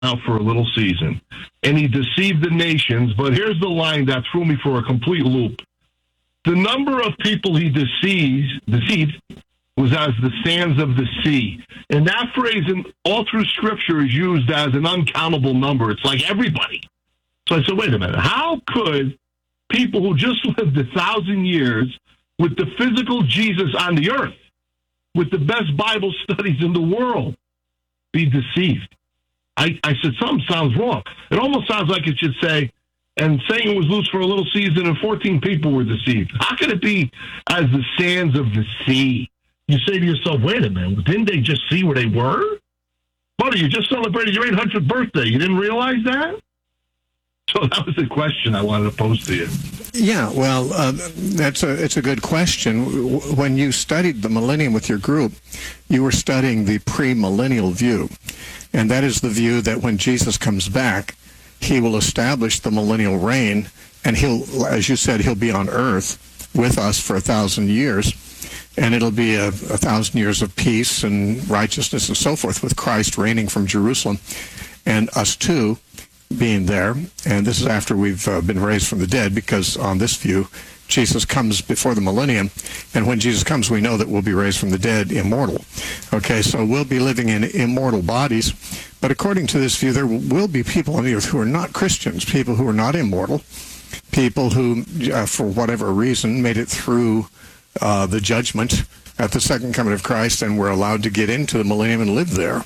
out for a little season, and he deceived the nations. But here's the line that threw me for a complete loop. The number of people he deceived was as the sands of the sea. And that phrase all through Scripture is used as an uncountable number. It's like everybody. So I said, wait a minute. How could people who just lived 1,000 years with the physical Jesus on the earth, with the best Bible studies in the world, be deceived? I said, something sounds wrong. It almost sounds like it should say, and Satan was loose for a little season and 14 people were deceived. How could it be as the sands of the sea? You say to yourself, wait a minute, didn't they just see where they were? Buddy, you just celebrated your 800th birthday. You didn't realize that? So that was the question I wanted to pose to you. Yeah, well, it's a good question. When you studied the millennium with your group, you were studying the premillennial view. And that is the view that when Jesus comes back, he will establish the millennial reign, and he'll, as you said, he'll be on earth with us for 1,000 years, and it'll be a 1,000 years of peace and righteousness and so forth, with Christ reigning from Jerusalem, and us too being there. And this is after we've been raised from the dead, because on this view, Jesus comes before the millennium, and when Jesus comes, we know that we'll be raised from the dead immortal. Okay, so we'll be living in immortal bodies, but according to this view, there will be people on the earth who are not Christians, people who are not immortal, people who, for whatever reason, made it through the judgment at the second coming of Christ and were allowed to get into the millennium and live there.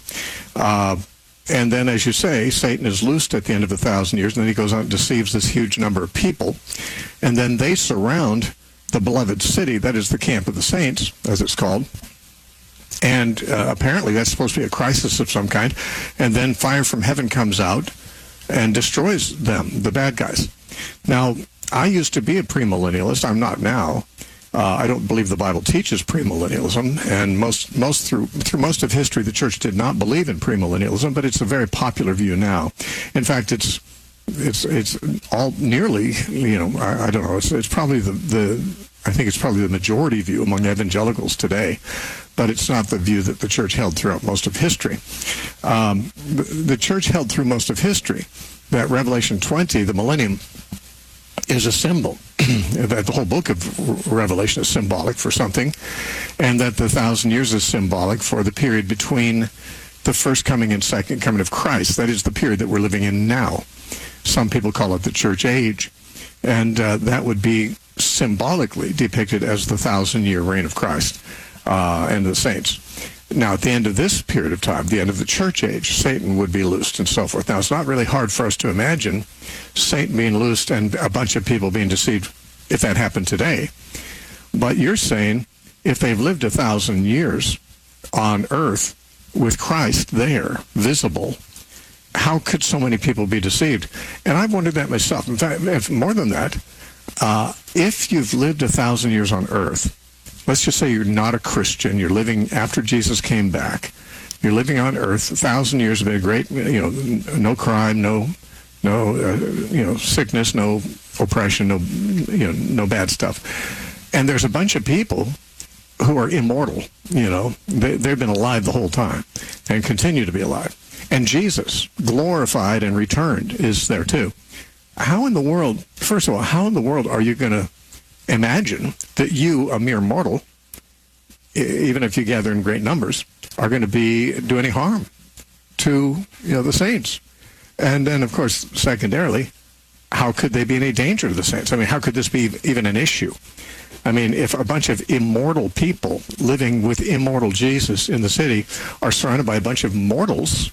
And then, as you say, Satan is loosed at the end of 1,000 years, and then he goes out and deceives this huge number of people. And then they surround the beloved city, that is the camp of the saints, as it's called. And apparently that's supposed to be a crisis of some kind. And then fire from heaven comes out and destroys them, the bad guys. Now, I used to be a premillennialist. I'm not now. I don't believe the Bible teaches premillennialism, and through most of history, the church did not believe in premillennialism, but it's a very popular view now. In fact, it's all nearly, I don't know, it's probably I think it's probably the majority view among evangelicals today, but it's not the view that the church held throughout most of history. The church held through most of history that Revelation 20, the millennium, is a symbol, that the whole book of Revelation is symbolic for something, and that the 1,000 years is symbolic for the period between the first coming and second coming of Christ. That is the period that we're living in now. Some people call it the church age, and that would be symbolically depicted as the 1,000-year reign of Christ and the saints. Now, at the end of this period of time, the end of the church age, Satan would be loosed and so forth. Now, it's not really hard for us to imagine Satan being loosed and a bunch of people being deceived if that happened today. But you're saying if they've lived 1,000 years on earth with Christ there, visible, how could so many people be deceived? And I've wondered that myself. In fact, if more than that, if you've lived 1,000 years on earth, let's just say you're not a Christian, you're living after Jesus came back, you're living on earth, 1,000 years have been a great, no crime, no sickness, no oppression, no bad stuff. And there's a bunch of people who are immortal, they've been alive the whole time and continue to be alive. And Jesus, glorified and returned, is there too. How in the world, first of all, how in the world are you going to imagine that you, a mere mortal, even if you gather in great numbers, are going to do any harm to the saints? And then, of course, secondarily, how could they be any danger to the saints? I mean, how could this be even an issue? I mean, if a bunch of immortal people living with immortal Jesus in the city are surrounded by a bunch of mortals,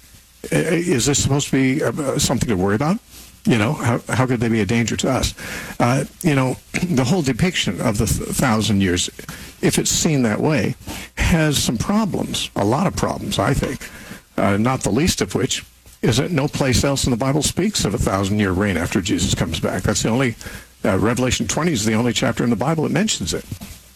is this supposed to be something to worry about? How could they be a danger to us? The whole depiction of the 1,000 years, if it's seen that way, has some problems, a lot of problems, I think, not the least of which is that no place else in the Bible speaks of a 1,000-year reign after Jesus comes back. That's the only, Revelation 20 is the only chapter in the Bible that mentions it.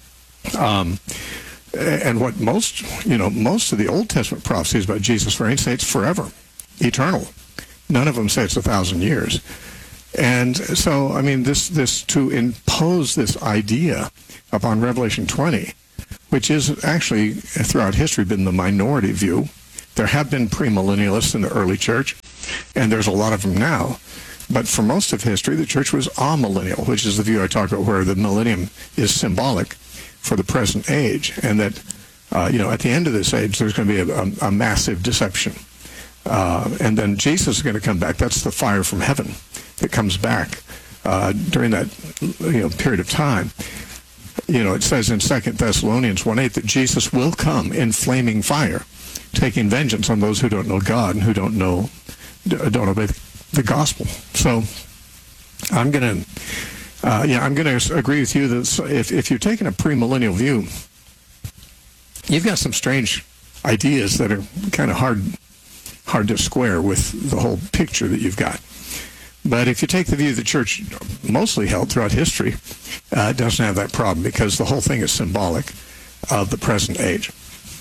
And what most of the Old Testament prophecies about Jesus' reign say it's forever, eternal. None of them say it's 1,000 years. And so, I mean, this to impose this idea upon Revelation 20, which is actually throughout history been the minority view, There have been premillennialists in the early church, and there's a lot of them now. But for most of history, the church was amillennial, which is the view I talked about, where the millennium is symbolic for the present age, and that at the end of this age, there's going to be a massive deception. And then Jesus is going to come back. That's the fire from heaven that comes back during that period of time. It says in 2 Thessalonians 1:8 that Jesus will come in flaming fire, taking vengeance on those who don't know God and who don't obey the gospel. So I'm going to agree with you that if you're taking a premillennial view, you've got some strange ideas that are kind of hard to square with the whole picture that you've got. But if you take the view the church mostly held throughout history, it doesn't have that problem because the whole thing is symbolic of the present age.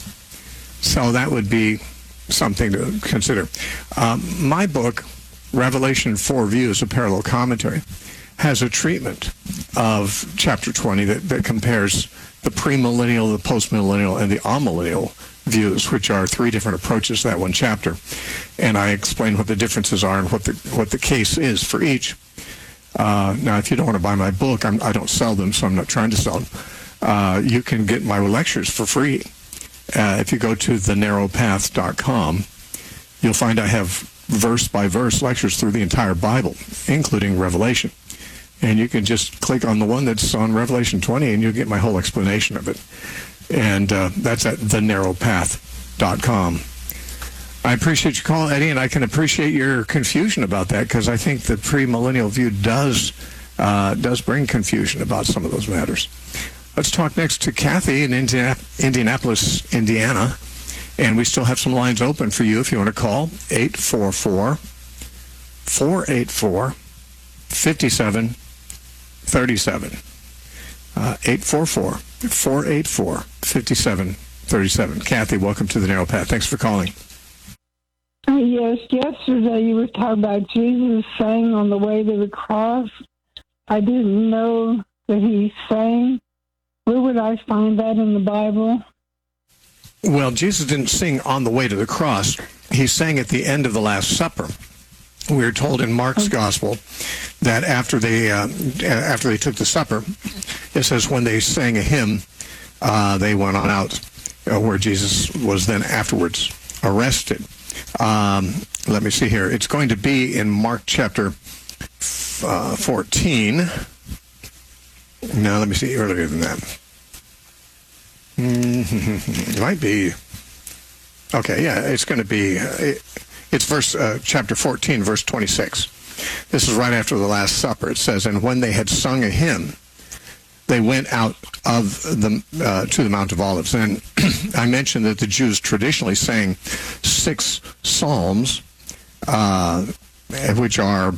So that would be something to consider. My book, Revelation 4 Views, a Parallel Commentary, has a treatment of chapter 20 that compares the premillennial, the postmillennial, and the amillennial views, which are three different approaches to that one chapter. And I explain what the differences are and what the case is for each. Now, if you don't want to buy my book, I don't sell them, so I'm not trying to sell them. You can get my lectures for free. If you go to thenarrowpath.com, you'll find I have verse-by-verse lectures through the entire Bible, including Revelation. And you can just click on the one that's on Revelation 20, and you'll get my whole explanation of it. And that's at thenarrowpath.com. I appreciate your call, Eddie, and I can appreciate your confusion about that, because I think the premillennial view does bring confusion about some of those matters. Let's talk next to Kathy in Indianapolis, Indiana. And we still have some lines open for you if you want to call. 844-484-5737. 844-484-5737. Kathy, welcome to the Narrow Path. Thanks for calling. Yes, yesterday you were talking about Jesus saying on the way to the cross. I didn't know that he sang. Where would I find that in the Bible? Well, Jesus didn't sing on the way to the cross. He sang at the end of the Last Supper. We are told in Mark's Gospel that after they took the supper, it says when they sang a hymn, they went on out where Jesus was then afterwards arrested. Let me see here. It's going to be in Mark chapter 14. No, let me see, earlier than that. It might be. Okay, yeah, it's going to be. It's chapter 14, verse 26. This is right after the Last Supper. It says, "And when they had sung a hymn, they went out of to the Mount of Olives." And I mentioned that the Jews traditionally sang 6 psalms, which are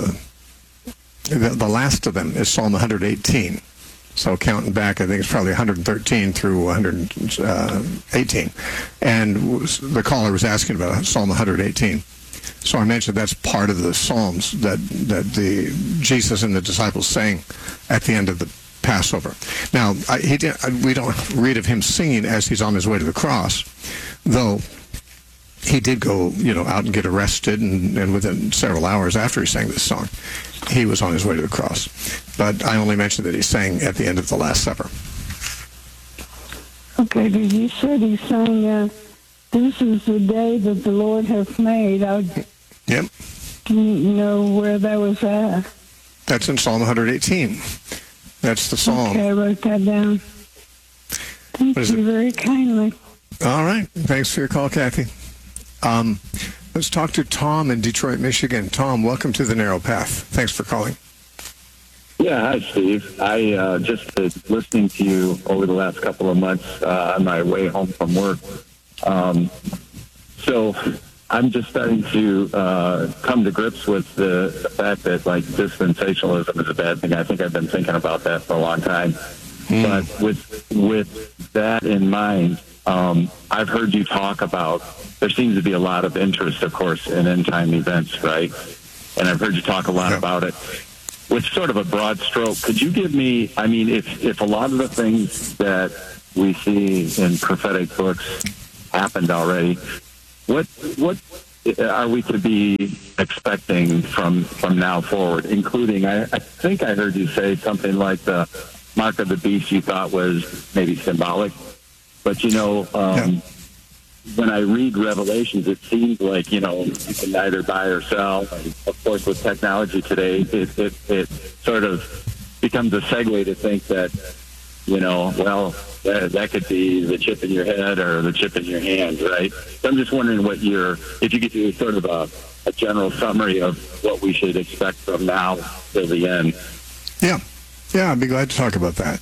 the last of them is Psalm 118. So counting back, I think it's probably 113 through 118. And the caller was asking about Psalm 118. So I mentioned that's part of the Psalms that the Jesus and the disciples sang at the end of the Passover. Now, we don't read of him singing as he's on his way to the cross, though he did go, out and get arrested, and within several hours after he sang this song, he was on his way to the cross. But I only mentioned that he sang at the end of the Last Supper. Okay, but you said he sang, "This is the day that the Lord hath made." Yep. Do you know where that was at? That's in Psalm 118. That's the psalm. Okay, I wrote that down. Thank you very kindly. All right. Thanks for your call, Kathy. Let's talk to Tom in Detroit, Michigan. Tom, welcome to the Narrow Path. Thanks for calling. Yeah, hi, Steve. I just been listening to you over the last couple of months on my way home from work. So I'm just starting to come to grips with the fact that, dispensationalism is a bad thing. I think I've been thinking about that for a long time. But with that in mind, I've heard you talk about, there seems to be a lot of interest, of course, in end-time events, right? And I've heard you talk a lot about it. With sort of a broad stroke, could you give me, if a lot of the things that we see in prophetic books happened already, what are we to be expecting from now forward, including, I think I heard you say something like the mark of the beast you thought was maybe symbolic. But, when I read Revelations, it seems like, you can neither buy or sell. And of course, with technology today, it sort of becomes a segue to think that, that could be the chip in your head or the chip in your hand, right? So I'm just wondering if you could do sort of a general summary of what we should expect from now till the end. Yeah, I'd be glad to talk about that.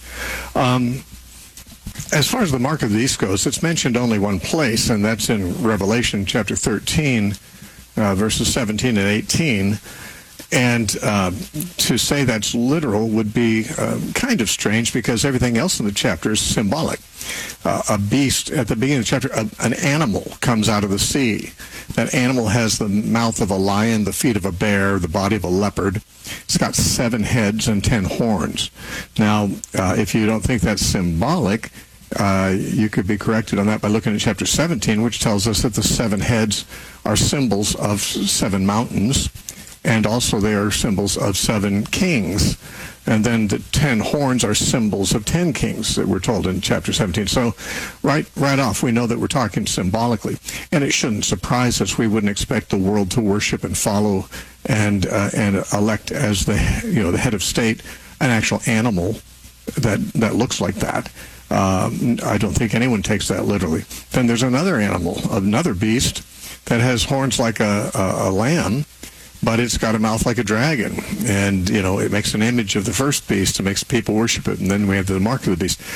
As far as the mark of the beast goes, it's mentioned only one place, and that's in Revelation chapter 13, verses 17 and 18. And to say that's literal would be kind of strange, because everything else in the chapter is symbolic. A beast, at the beginning of the chapter, an animal comes out of the sea. That animal has the mouth of a lion, the feet of a bear, the body of a leopard. It's got 7 heads and 10 horns. Now, if you don't think that's symbolic, you could be corrected on that by looking at chapter 17, which tells us that the 7 heads are symbols of 7 mountains, and also they are symbols of 7 kings. And then the 10 horns are symbols of 10 kings that we're told in chapter 17. So right off, we know that we're talking symbolically. And it shouldn't surprise us. We wouldn't expect the world to worship and follow and elect as the head of state an actual animal that looks like that. I don't think anyone takes that literally. Then there's another animal, another beast, that has horns like a lamb, but it's got a mouth like a dragon. And, it makes an image of the first beast. It makes people worship it. And then we have the mark of the beast.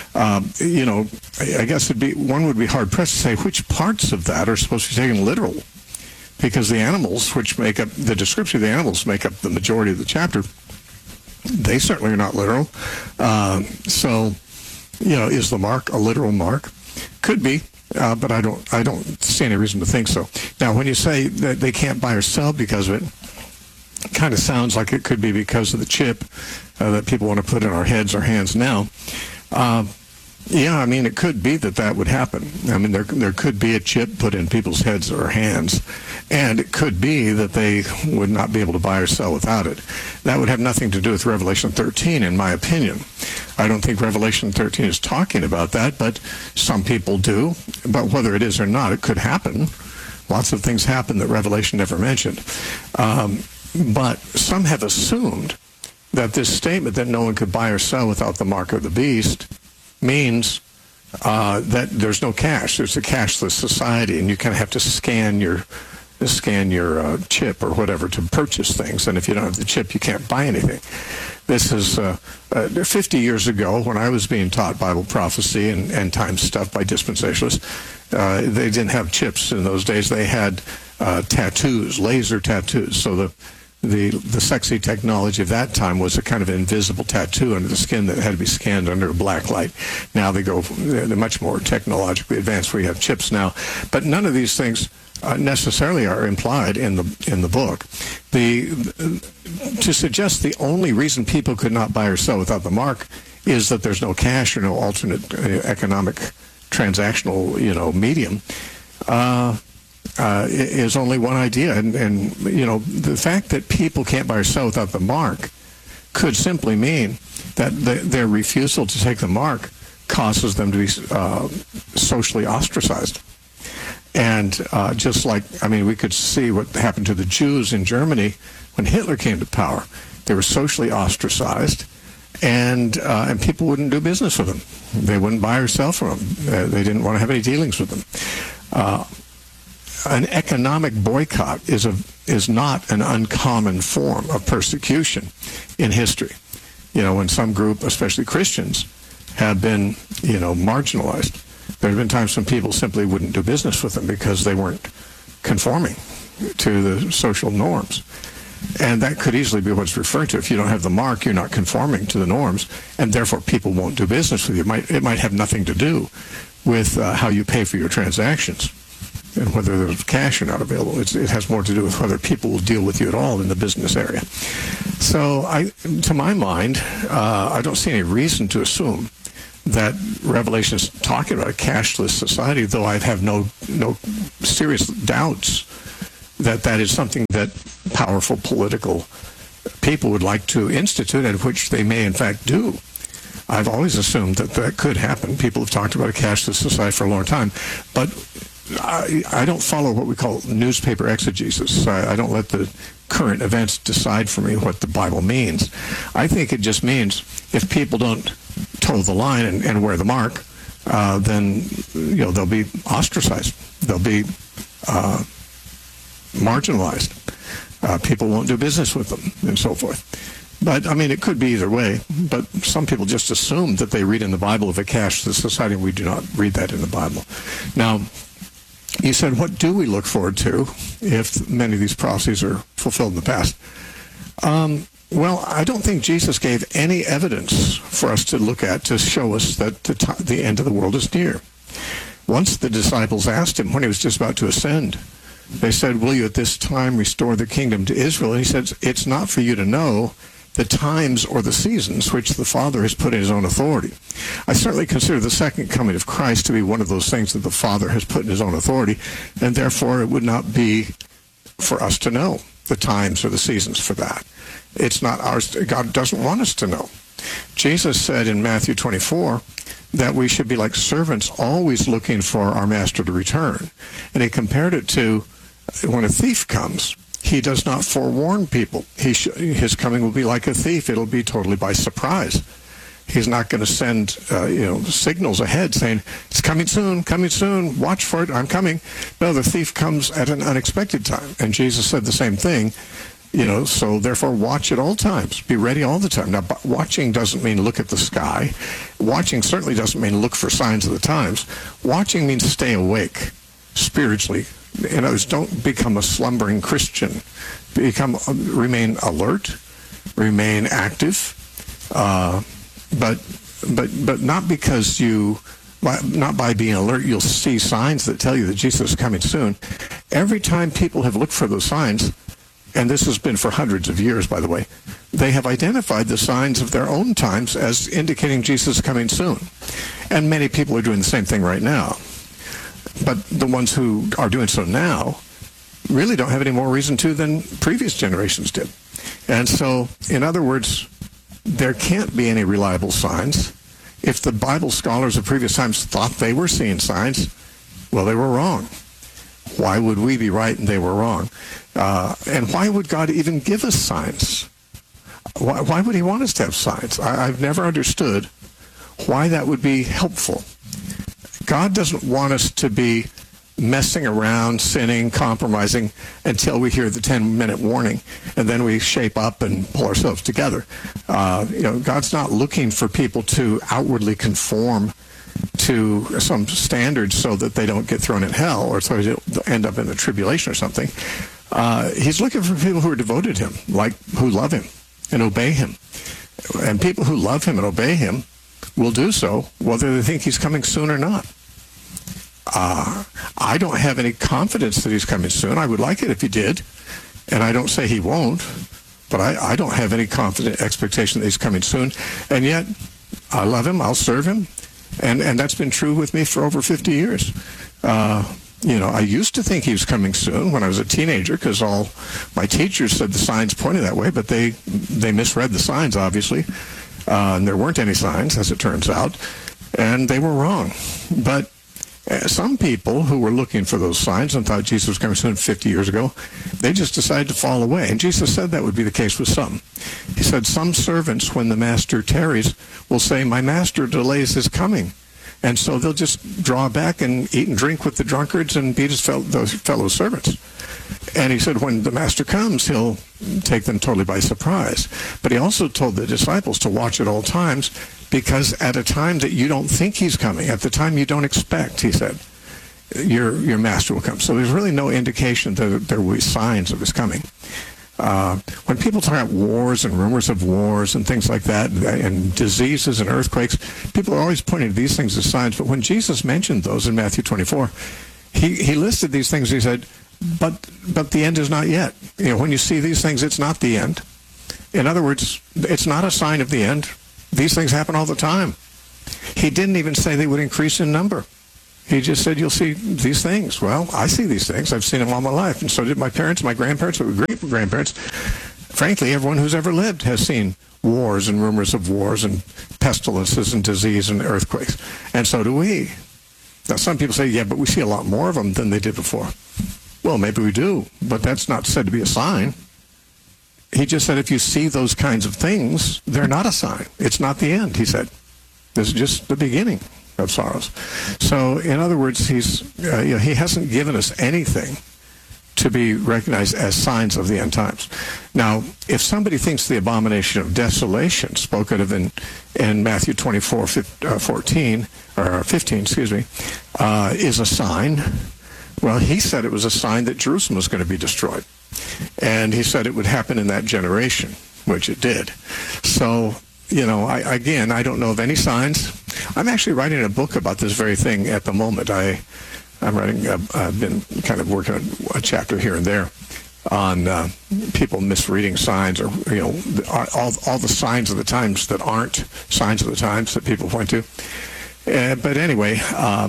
I guess one would be hard-pressed to say which parts of that are supposed to be taken literal, because the animals, which make up, the description of the animals make up the majority of the chapter, they certainly are not literal. Is the mark a literal mark? Could be. But I don't see any reason to think so. Now, when you say that they can't buy or sell because of it kind of sounds like it could be because of the chip that people want to put in our heads or hands now. It could be that would happen. There could be a chip put in people's heads or hands, and it could be that they would not be able to buy or sell without it. That would have nothing to do with Revelation 13, in my opinion. I don't think Revelation 13 is talking about that, but some people do. But whether it is or not, it could happen. Lots of things happen that Revelation never mentioned. But some have assumed that this statement that no one could buy or sell without the mark of the beast means that there's no cash. There's a cashless society, and you kind of have to scan your chip or whatever to purchase things. And if you don't have the chip, you can't buy anything. This is 50 years ago, when I was being taught Bible prophecy and end time stuff by dispensationalists. They didn't have chips in those days. They had tattoos, laser tattoos. So the sexy technology of that time was a kind of invisible tattoo under the skin that had to be scanned under a black light. Now they're much more technologically advanced, where you have chips now. But none of these things necessarily are implied in the book. To suggest the only reason people could not buy or sell without the mark is that there's no cash or no alternate economic transactional medium is only one idea. And the fact that people can't buy or sell without the mark could simply mean that their refusal to take the mark causes them to be socially ostracized. And we could see what happened to the Jews in Germany when Hitler came to power. They were socially ostracized, and people wouldn't do business with them. They wouldn't buy or sell from them. They didn't want to have any dealings with them. An economic boycott is not an uncommon form of persecution in history. When some group, especially Christians, have been, marginalized, there have been times when people simply wouldn't do business with them because they weren't conforming to the social norms. And that could easily be what's referred to. If you don't have the mark, you're not conforming to the norms, and therefore people won't do business with you. It might have nothing to do with how you pay for your transactions and whether there's cash or not available. It has more to do with whether people will deal with you at all in the business area. So to my mind, I don't see any reason to assume that Revelation is talking about a cashless society, though I have no serious doubts that that is something that powerful political people would like to institute, and which they may in fact do. I've always assumed that that could happen. People have talked about a cashless society for a long time, but I don't follow what we call newspaper exegesis. I don't let the current events decide for me what the Bible means. I think it just means if people don't toe the line and wear the mark, then they'll be ostracized. They'll be marginalized. People won't do business with them, and so forth. But, I mean, it could be either way. But some people just assume that they read in the Bible of a cashless society. We do not read that in the Bible. Now, you said, what do we look forward to if many of these prophecies are fulfilled in the past? Well, I don't think Jesus gave any evidence for us to look at to show us that the end of the world is near. Once the disciples asked him when he was just about to ascend, they said, will you at this time restore the kingdom to Israel? And he said, it's not for you to know the times or the seasons which the Father has put in his own authority. I certainly consider the second coming of Christ to be one of those things that the Father has put in his own authority, and therefore it would not be for us to know the times or the seasons for that. It's not ours. God doesn't want us to know. Jesus said in Matthew 24 that we should be like servants, always looking for our master to return. And he compared it to when a thief comes. He does not forewarn people. His coming will be like a thief. It'll be totally by surprise. He's not going to send signals ahead saying, it's coming soon, watch for it, I'm coming. No, the thief comes at an unexpected time. And Jesus said the same thing, so therefore watch at all times. Be ready all the time. Now, watching doesn't mean look at the sky. Watching certainly doesn't mean look for signs of the times. Watching means stay awake spiritually. In other words, don't become a slumbering Christian. Remain alert, remain active, but not because not by being alert, you'll see signs that tell you that Jesus is coming soon. Every time people have looked for those signs, and this has been for hundreds of years, by the way, they have identified the signs of their own times as indicating Jesus is coming soon. And many people are doing the same thing right now. But the ones who are doing so now really don't have any more reason to than previous generations did. And so, in other words, there can't be any reliable signs. If the Bible scholars of previous times thought they were seeing signs, well, they were wrong. Why would we be right and they were wrong? And why would God even give us signs? Why would he want us to have signs? I've never understood why that would be helpful. God doesn't want us to be messing around, sinning, compromising until we hear the 10-minute warning, and then we shape up and pull ourselves together. God's not looking for people to outwardly conform to some standards so that they don't get thrown in hell or so they end up in the tribulation or something. He's looking for people who are devoted to him, who love him and obey him. And people who love him and obey him will do so whether they think he's coming soon or not. I don't have any confidence that he's coming soon. I would like it if he did, and I don't say he won't, but I don't have any confident expectation that he's coming soon. And yet, I love him, I'll serve him, and that's been true with me for over 50 years. I used to think he was coming soon when I was a teenager because all my teachers said the signs pointed that way, but they misread the signs, obviously. And there weren't any signs, as it turns out, and they were wrong. But some people who were looking for those signs and thought Jesus was coming soon 50 years ago, they just decided to fall away. And Jesus said that would be the case with some. He said, some servants, when the master tarries, will say, my master delays his coming. And so they'll just draw back and eat and drink with the drunkards and beat those fellow servants. And he said when the master comes, he'll take them totally by surprise. But he also told the disciples to watch at all times, because at a time that you don't think he's coming, at the time you don't expect, he said, your master will come. So there's really no indication that there will be signs of his coming. When people talk about wars and rumors of wars and things like that, and diseases and earthquakes, people are always pointing to these things as signs. But when Jesus mentioned those in Matthew 24, he listed these things. He said, but the end is not yet. When you see these things, it's not the end. In other words, it's not a sign of the end. These things happen all the time. He didn't even say they would increase in number. He just said, you'll see these things. Well, I see these things. I've seen them all my life. And so did my parents, my grandparents, my great-grandparents. Frankly, everyone who's ever lived has seen wars and rumors of wars and pestilences and disease and earthquakes. And so do we. Now, some people say, yeah, but we see a lot more of them than they did before. Well, maybe we do, but that's not said to be a sign. He just said if you see those kinds of things, they're not a sign. It's not the end, he said. This is just the beginning of sorrows. So, in other words, he hasn't given us anything to be recognized as signs of the end times. Now, if somebody thinks the abomination of desolation spoken of in Matthew 24:15 or 15, is a sign, well, he said it was a sign that Jerusalem was going to be destroyed, and he said it would happen in that generation, which it did. So, I don't know of any signs. I'm actually writing a book about this very thing at the moment. I've been kind of working on a chapter here and there on people misreading signs, or all the signs of the times that aren't signs of the times that people point to. But anyway,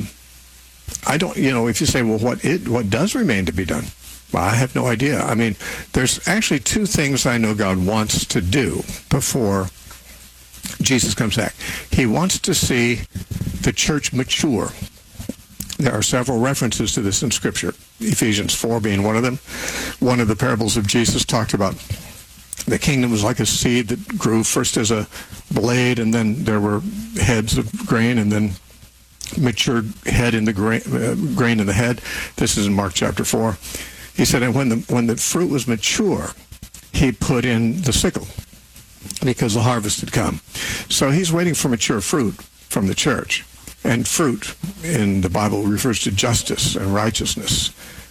I don't. If you say, well, what does remain to be done? Well, I have no idea. I mean, there's actually two things I know God wants to do before Jesus comes back. He wants to see the church mature. There are several references to this in Scripture, Ephesians 4 being one of them. One of the parables of Jesus talked about the kingdom was like a seed that grew first as a blade, and then there were heads of grain, and then matured head in the grain in the head. This is in Mark chapter 4. He said, and when the fruit was mature, he put in the sickle, because the harvest had come. So he's waiting for mature fruit from the church. And fruit in the Bible refers to justice and righteousness,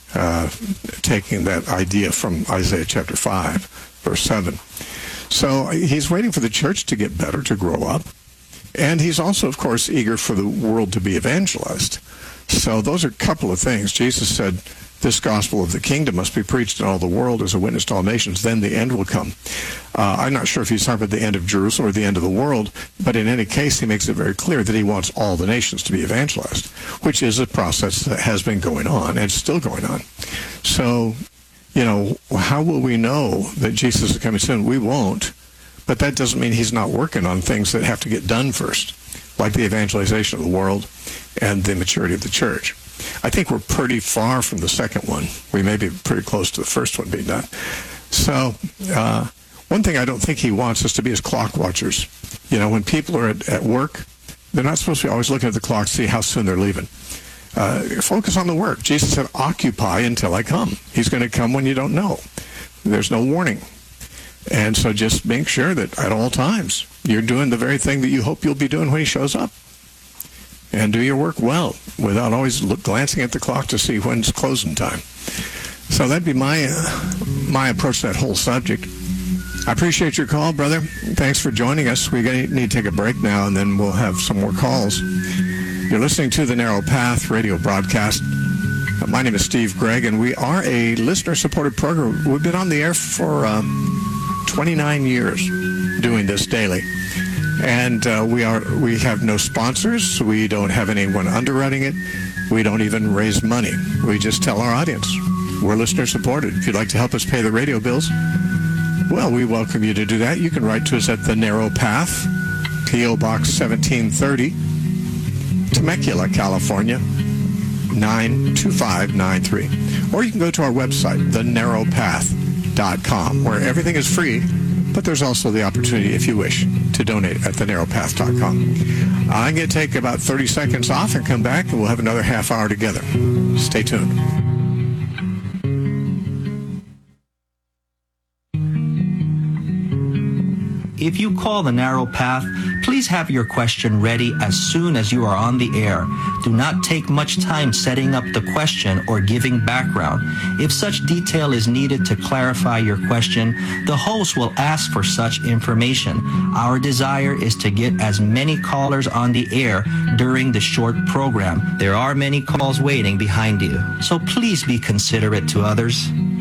taking that idea from Isaiah chapter 5, verse 7. So he's waiting for the church to get better, to grow up. And he's also, of course, eager for the world to be evangelized. So those are a couple of things. Jesus said, this gospel of the kingdom must be preached in all the world as a witness to all nations, then the end will come. I'm not sure if he's talking about the end of Jerusalem or the end of the world, but in any case, he makes it very clear that he wants all the nations to be evangelized, which is a process that has been going on and still going on. So, how will we know that Jesus is coming soon? We won't, but that doesn't mean he's not working on things that have to get done first, like the evangelization of the world and the maturity of the church. I think we're pretty far from the second one. We may be pretty close to the first one being done. So, one thing I don't think he wants us to be is clock watchers. When people are at work, they're not supposed to be always looking at the clock to see how soon they're leaving. Focus on the work. Jesus said, occupy until I come. He's going to come when you don't know. There's no warning. And so just make sure that at all times you're doing the very thing that you hope you'll be doing when he shows up. And do your work well without always glancing at the clock to see when's closing time. So that'd be my approach to that whole subject. I appreciate your call, brother. Thanks for joining us. We need to take a break now, and then we'll have some more calls. You're listening to the Narrow Path radio broadcast. My name is Steve Gregg, and we are a listener-supported program. We've been on the air for 29 years doing this daily. And we have no sponsors. We don't have anyone underwriting it. We don't even raise money. We just tell our audience we're listener supported. If you'd like to help us pay the radio bills, well, we welcome you to do that. You can write to us at The Narrow Path, P.O. Box 1730, Temecula, California, 92593. Or you can go to our website, thenarrowpath.com, where everything is free. But there's also the opportunity, if you wish, to donate at thenarrowpath.com. I'm going to take about 30 seconds off and come back, and we'll have another half hour together. Stay tuned. If you call the Narrow Path, please have your question ready as soon as you are on the air. Do not take much time setting up the question or giving background. If such detail is needed to clarify your question, the host will ask for such information. Our desire is to get as many callers on the air during the short program. There are many calls waiting behind you, so please be considerate to others.